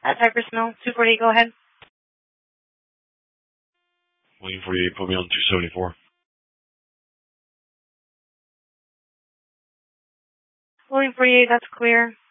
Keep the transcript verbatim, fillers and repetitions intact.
At Cypress Mill, two forty-eight, go ahead. William forty-eight, put me on two seventy-four. William forty-eight, that's clear.